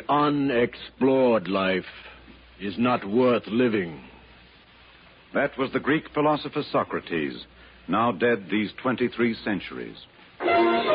unexplored life is not worth living. That was the Greek philosopher Socrates, now dead these 23 centuries.